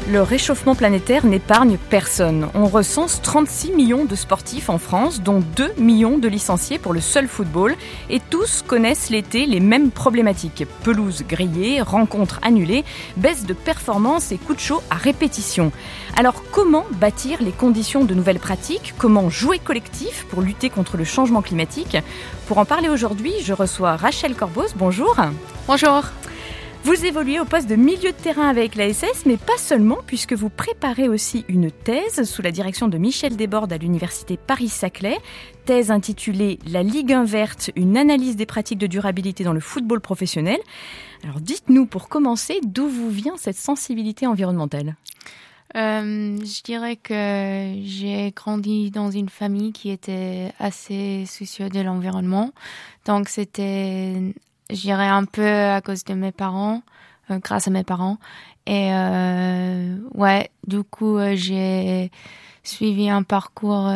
Le réchauffement planétaire n'épargne personne. On recense 36 millions de sportifs en France, dont 2 millions de licenciés pour le seul football. Et tous connaissent l'été les mêmes problématiques. Pelouse grillée, rencontres annulées, baisse de performance et coups de chaud à répétition. Alors comment bâtir les conditions de nouvelles pratiques ? Comment jouer collectif pour lutter contre le changement climatique ? Pour en parler aujourd'hui, je reçois Rachel Corbos. Bonjour. Bonjour. Vous évoluez au poste de milieu de terrain avec l'ASS, mais pas seulement, puisque vous préparez aussi une thèse sous la direction de Michel Desbordes à l'université Paris-Saclay. Thèse intitulée « La Ligue 1 verte, une analyse des pratiques de durabilité dans le football professionnel ». Alors dites-nous pour commencer, d'où vous vient cette sensibilité environnementale ? Je dirais que j'ai grandi dans une famille qui était assez soucieuse de l'environnement. Donc c'était, je dirais, un peu à cause de mes parents, grâce à mes parents. Et du coup, j'ai suivi un parcours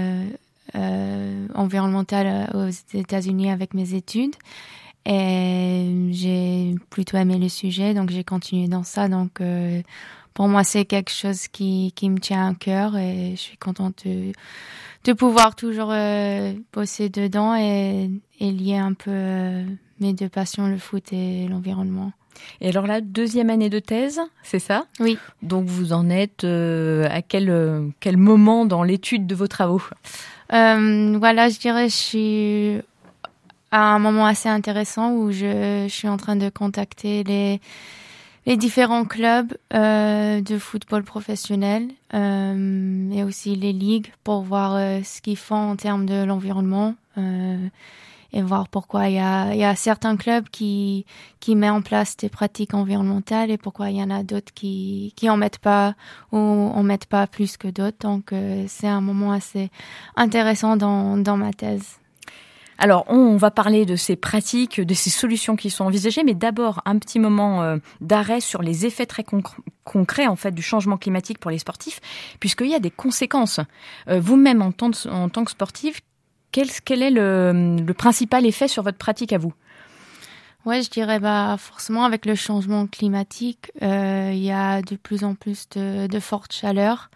environnemental aux États-Unis avec mes études. Et j'ai plutôt aimé le sujet, donc j'ai continué dans ça. Donc pour moi, c'est quelque chose qui me tient à cœur et je suis contente de pouvoir toujours bosser dedans et lier un peu mes deux passions, le foot et l'environnement. Et alors là, deuxième année de thèse, c'est ça ? Oui. Donc vous en êtes à quel moment dans l'étude de vos travaux ? Je dirais je suis à un moment assez intéressant où je suis en train de contacter les différents clubs de football professionnel et aussi les ligues pour voir ce qu'ils font en termes de l'environnement et voir pourquoi il y a certains clubs qui mettent en place des pratiques environnementales et pourquoi il y en a d'autres qui en mettent pas ou en mettent pas plus que d'autres. Donc c'est un moment assez intéressant dans ma thèse. Alors, on va parler de ces pratiques, de ces solutions qui sont envisagées, mais d'abord un petit moment d'arrêt sur les effets très concrets en fait du changement climatique pour les sportifs, puisqu'il y a des conséquences. Vous-même, en tant que sportif, quel est le principal effet sur votre pratique à vous ? Ouais, je dirais forcément avec le changement climatique, il y a de plus en plus de fortes chaleurs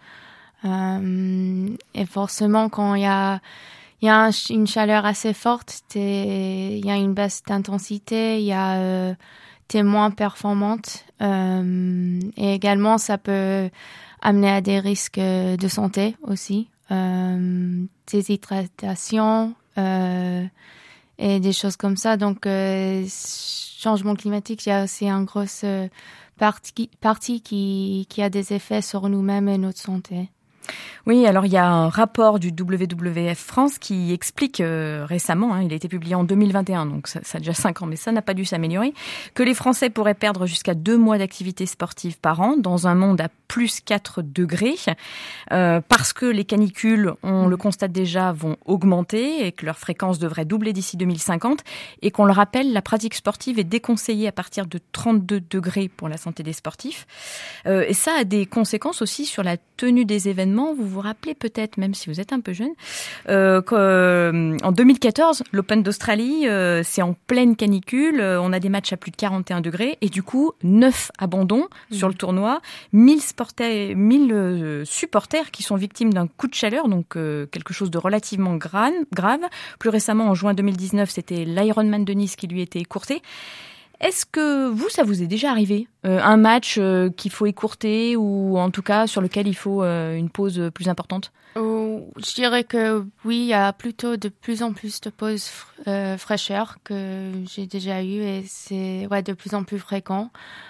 et forcément quand il y a une chaleur assez forte, il y a une baisse d'intensité, t'es moins performante et également ça peut amener à des risques de santé aussi, déshydratation et des choses comme ça. Donc changement climatique, il y a aussi une grosse partie qui a des effets sur nous-mêmes et notre santé. Oui, alors il y a un rapport du WWF France qui explique récemment, il a été publié en 2021, donc ça a déjà 5 ans, mais ça n'a pas dû s'améliorer, que les Français pourraient perdre jusqu'à 2 mois d'activité sportive par an dans un monde à plus 4 degrés, parce que les canicules, on le constate déjà, vont augmenter et que leur fréquence devrait doubler d'ici 2050, et qu'on le rappelle, la pratique sportive est déconseillée à partir de 32 degrés pour la santé des sportifs. Et ça a des conséquences aussi sur la tenue des événements. Vous vous rappelez peut-être, même si vous êtes un peu jeune, qu'en 2014, l'Open d'Australie, c'est en pleine canicule, on a des matchs à plus de 41 degrés et du coup, 9 abandons sur le tournoi, 1000 supporters qui sont victimes d'un coup de chaleur, donc quelque chose de relativement grave. Plus récemment, en juin 2019, c'était l'Ironman de Nice qui lui était écourté. Est-ce que ça vous est déjà arrivé ? Un match qu'il faut écourter ou en tout cas sur lequel il faut une pause plus importante ? Je dirais que oui, il y a plutôt de plus en plus de pauses fraîcheurs que j'ai déjà eues et c'est de plus en plus fréquent.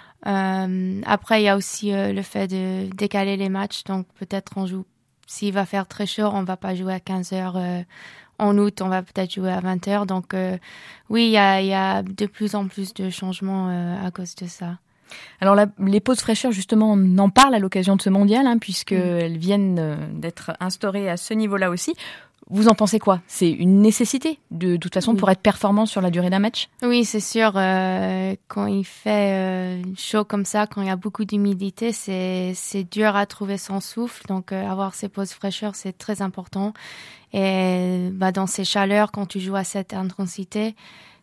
Après, il y a aussi le fait de décaler les matchs. Donc peut-être on joue, s'il va faire très chaud, on va pas jouer à 15h. En août, on va peut-être jouer à 20h. Donc, oui, il y a de plus en plus de changements à cause de ça. Alors, les pauses fraîcheurs, justement, on en parle à l'occasion de ce mondial, puisqu'elles viennent d'être instaurées à ce niveau-là aussi. Vous en pensez quoi ? C'est une nécessité, de toute façon, pour être performant sur la durée d'un match ? Oui, c'est sûr. Quand il fait chaud comme ça, quand il y a beaucoup d'humidité, c'est dur à trouver son souffle. Donc, avoir ces pauses fraîcheurs, c'est très important. Et dans ces chaleurs, quand tu joues à cette intensité,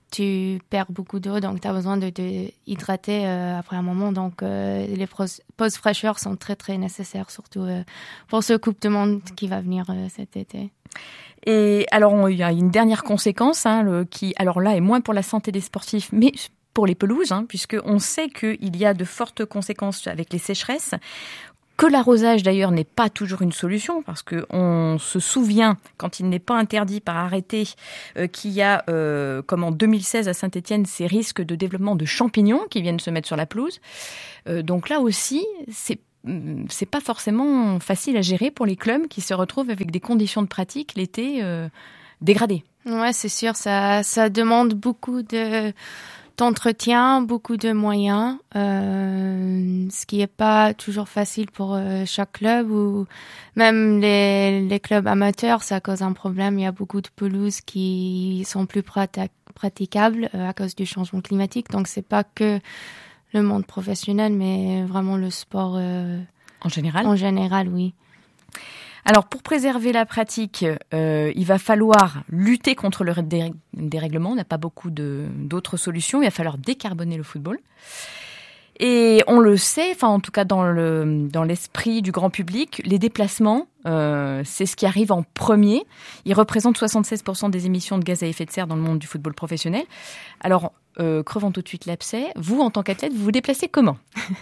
tu perds beaucoup d'eau, donc tu as besoin de te hydrater après un moment. Donc, les pauses fraîcheur sont très, très nécessaires, surtout pour ce Coupe du Monde qui va venir cet été. Et alors, il y a une dernière conséquence qui, alors là, est moins pour la santé des sportifs, mais pour les pelouses, puisqu'on sait qu'il y a de fortes conséquences avec les sécheresses. Que l'arrosage, d'ailleurs, n'est pas toujours une solution, parce qu'on se souvient, quand il n'est pas interdit par arrêté, qu'il y a, comme en 2016 à Saint-Étienne, ces risques de développement de champignons qui viennent se mettre sur la pelouse. Donc là aussi, c'est pas forcément facile à gérer pour les clubs qui se retrouvent avec des conditions de pratique l'été dégradées. Ouais, c'est sûr, ça demande beaucoup d'entretien, beaucoup de moyens, ce qui est pas toujours facile pour chaque club, ou même les clubs amateurs, ça cause un problème. Il y a beaucoup de pelouses qui sont plus praticables à cause du changement climatique. Donc c'est pas que le monde professionnel, mais vraiment le sport en général. En général, oui. Alors, pour préserver la pratique, il va falloir lutter contre le dérèglement. On n'a pas beaucoup d'autres solutions. Il va falloir décarboner le football. Et on le sait, enfin en tout cas dans l'esprit du grand public, les déplacements, c'est ce qui arrive en premier. Ils représentent 76% des émissions de gaz à effet de serre dans le monde du football professionnel. Alors, crevons tout de suite l'abcès. Vous, en tant qu'athlète, vous vous déplacez comment ?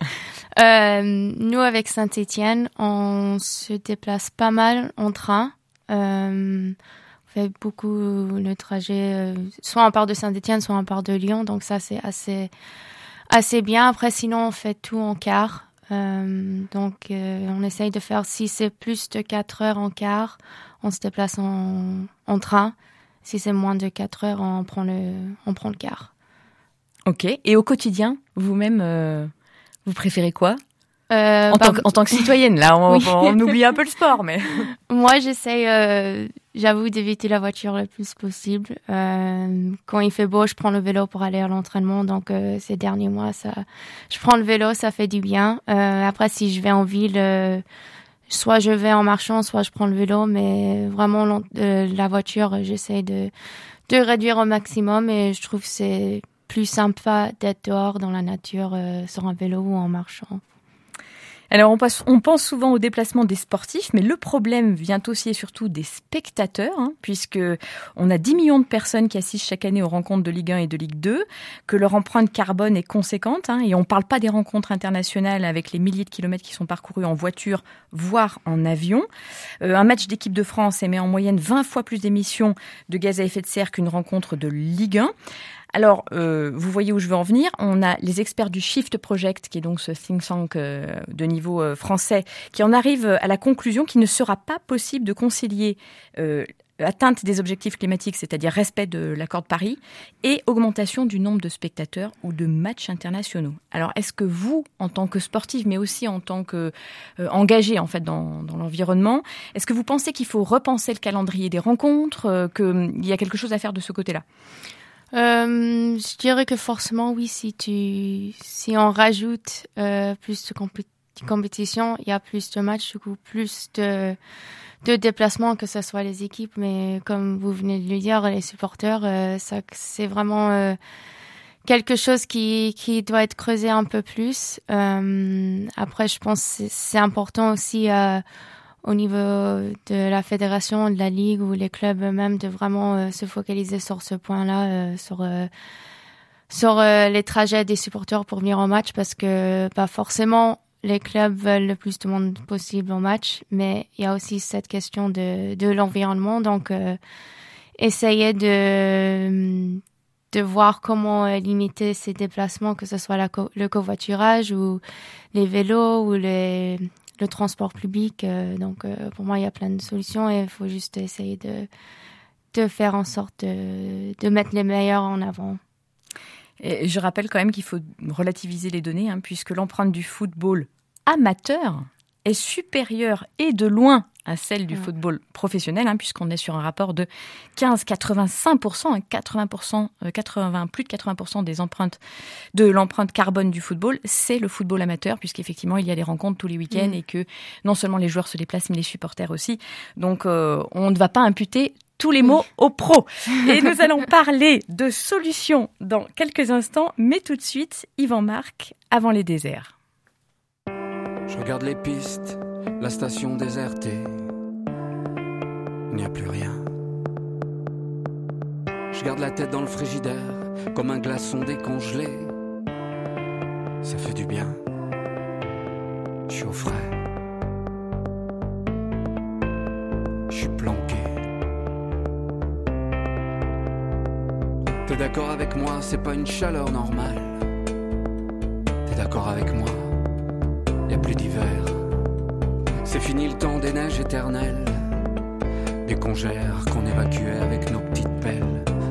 Nous, avec Saint-Étienne, on se déplace pas mal en train. On fait beaucoup le trajet, soit on part de Saint-Étienne, soit on part de Lyon. Donc ça, c'est assez bien. Après, sinon, on fait tout en car. Donc, on essaye de faire, si c'est plus de 4 heures en car, on se déplace en train. Si c'est moins de 4 heures, on prend le car. Ok. Et au quotidien, vous-même, vous préférez quoi en tant que citoyenne, là, on oublie un peu le sport, mais... Moi, j'essaye, j'avoue, d'éviter la voiture le plus possible. Quand il fait beau, je prends le vélo pour aller à l'entraînement. Donc, ces derniers mois, je prends le vélo, ça fait du bien. Après, si je vais en ville, soit je vais en marchant, soit je prends le vélo. Mais vraiment, la voiture, j'essaie de réduire au maximum. Et je trouve que c'est plus sympa d'être dehors dans la nature, sur un vélo ou en marchant. Alors, on pense souvent au déplacement des sportifs, mais le problème vient aussi et surtout des spectateurs, puisque on a 10 millions de personnes qui assistent chaque année aux rencontres de Ligue 1 et de Ligue 2, que leur empreinte carbone est conséquente, et on ne parle pas des rencontres internationales avec les milliers de kilomètres qui sont parcourus en voiture, voire en avion. Un match d'équipe de France émet en moyenne 20 fois plus d'émissions de gaz à effet de serre qu'une rencontre de Ligue 1. Alors, vous voyez où je veux en venir. On a les experts du Shift Project, qui est donc ce think tank de niveau français, qui en arrive à la conclusion qu'il ne sera pas possible de concilier atteinte des objectifs climatiques, c'est-à-dire respect de l'accord de Paris, et augmentation du nombre de spectateurs ou de matchs internationaux. Alors, est-ce que vous, en tant que sportif, mais aussi en tant que engagé en fait dans l'environnement, est-ce que vous pensez qu'il faut repenser le calendrier des rencontres, qu'il y a quelque chose à faire de ce côté-là ? Je dirais que forcément oui, si on rajoute plus de compétition, il y a plus de matchs, du coup plus de déplacements, que ce soit les équipes, mais comme vous venez de le dire, les supporters, ça c'est vraiment quelque chose qui doit être creusé un peu plus. Après, je pense que c'est important aussi au niveau de la fédération, de la ligue ou les clubs eux-mêmes, de vraiment se focaliser sur ce point-là, sur les trajets des supporters pour venir au match, parce que forcément les clubs veulent le plus de monde possible au match, mais il y a aussi cette question de l'environnement. Donc essayer de voir comment limiter ces déplacements, que ce soit le covoiturage ou les vélos ou le transport public. Donc, pour moi, il y a plein de solutions et il faut juste essayer de faire en sorte de mettre les meilleurs en avant. Et je rappelle quand même qu'il faut relativiser les données, puisque l'empreinte du football amateur est supérieure et de loin à celle du football professionnel, puisqu'on est sur un rapport de 15-85%, 80%, plus de 80% de l'empreinte carbone du football, c'est le football amateur, puisqu'effectivement, il y a des rencontres tous les week-ends et que non seulement les joueurs se déplacent, mais les supporters aussi. Donc, on ne va pas imputer tous les mots au pro. Et nous allons parler de solutions dans quelques instants, mais tout de suite, Yvan Marc, Avant les déserts. Je regarde les pistes, la station désertée. Il n'y a plus rien. Je garde la tête dans le frigidaire, comme un glaçon décongelé. Ça fait du bien. Je suis au frais. Je suis planqué. T'es d'accord avec moi, c'est pas une chaleur normale. T'es d'accord avec moi, y a plus d'hiver. C'est fini le temps des neiges éternelles, des congères qu'on évacuait avec nos petites pelles.